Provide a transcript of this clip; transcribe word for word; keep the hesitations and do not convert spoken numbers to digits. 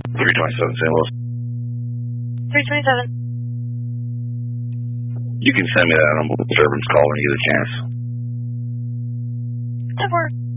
three twenty-seven, Saint Louis. three twenty-seven. You can send me that on disturbance call when you get a chance. That works.